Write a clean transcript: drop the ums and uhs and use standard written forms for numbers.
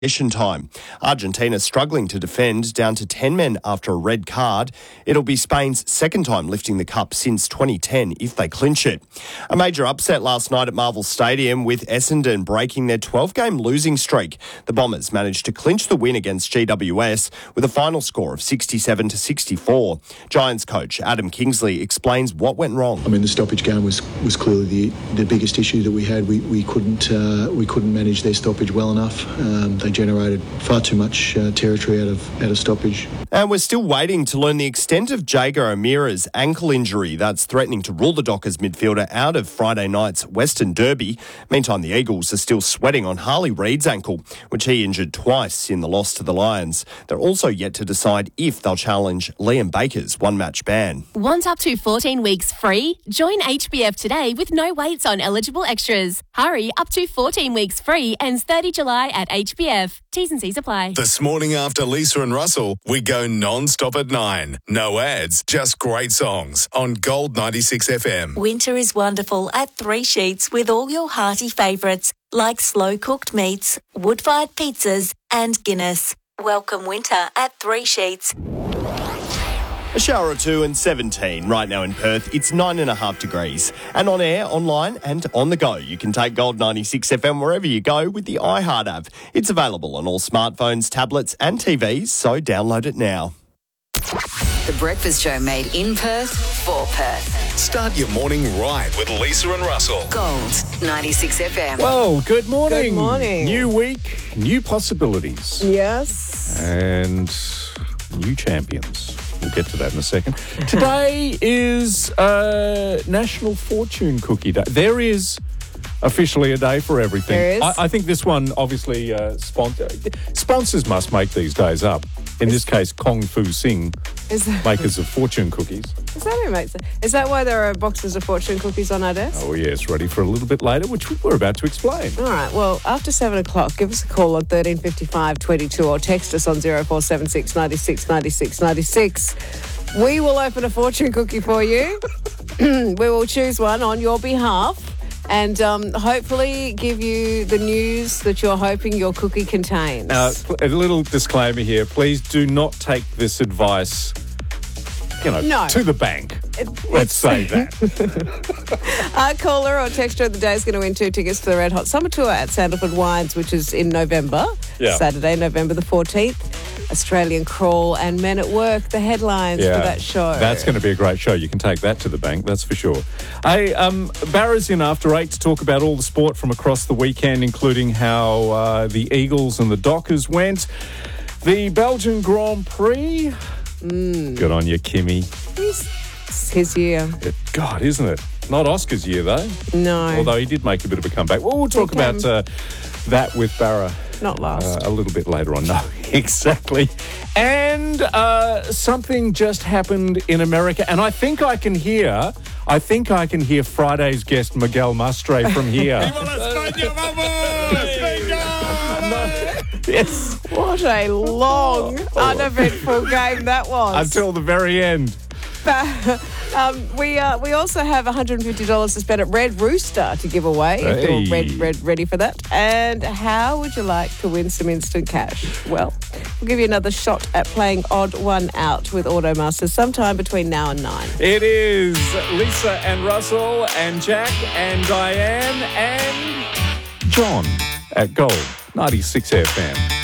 time. Argentina struggling to defend, down to 10 men after a red card. It'll be Spain's second time lifting the cup since 2010 if they clinch it. A major upset last night at Marvel Stadium with Essendon breaking their 12-game losing streak. The Bombers managed to clinch the win against GWS with a final score of 67-64. Giants coach Adam Kingsley explains what went wrong. I mean, the stoppage game was clearly the biggest issue that we had. We couldn't manage their stoppage well enough. They generated far too much territory out of stoppage. And we're still waiting to learn the extent of Jaeger O'Meara's ankle injury that's threatening to rule the Dockers midfielder out of Friday night's Western Derby. Meantime, the Eagles are still sweating on Harley Reid's ankle, which he injured twice in the loss to the Lions. They're also yet to decide if they'll challenge Liam Baker's one-match ban. Want up to 14 weeks free? Join HBF today with no waits on eligible extras. Hurry, up to 14 weeks free, ends 30 July at HBF. T's and C's apply. This morning after Lisa and Russell, we go non-stop at 9. No ads, just great songs on Gold 96 FM. Winter is wonderful at Three Sheets with all your hearty favourites like slow-cooked meats, wood-fired pizzas and Guinness. Welcome winter at Three Sheets. A shower or two and 17 right now in Perth. It's 9.5 degrees. And on air, online and on the go. You can take Gold 96 FM wherever you go with the iHeart app. It's available on all smartphones, tablets and TVs, so download it now. The Breakfast Show made in Perth for Perth. Start your morning right with Lisa and Russell. Gold 96 FM. Well, good morning. Good morning. New week, new possibilities. Yes. And new champions. We'll get to that in a second. Today is National Fortune Cookie Day. There is officially a day for everything. There is. I think this one, obviously, sponsors must make these days up. In this case, Kung Fu Sing, makers of fortune cookies. Is that who makes it? Is that why there are boxes of fortune cookies on our desk? Oh, yes, ready for a little bit later, which we're about to explain. All right, well, after 7 o'clock, give us a call on 1355 22 or text us on 0476 96 96 96. We will open a fortune cookie for you. We will choose one on your behalf and hopefully give you the news that you're hoping your cookie contains. A little disclaimer here. Please do not take this advice, to the bank. Let's say that. Our caller or texter of the day is going to win 2 tickets to the Red Hot Summer Tour at Sandalwood Wines, which is in November, Saturday, November the 14th. Australian Crawl and Men at Work, the headlines for that show. That's going to be a great show. You can take that to the bank, that's for sure. Hey, Barra's in after 8 to talk about all the sport from across the weekend, including how the Eagles and the Dockers went. The Belgian Grand Prix. Good on you, Kimmy. It's his year. God, isn't it? Not Oscar's year, though. No. Although he did make a bit of a comeback. Well, we'll talk about that with Barra. Not last. A little bit later on. No, exactly. And something just happened in America, and I think I can hear Friday's guest Miguel Mastre from here. Yes. What a long, uneventful game that was. Until the very end. We also have $150 to spend at Red Rooster to give away. If you're ready for that. And how would you like to win some instant cash? Well, we'll give you another shot at playing Odd One Out with Automasters sometime between now and 9. It is Lisa and Russell and Jack and Diane and John at Gold 96 FM.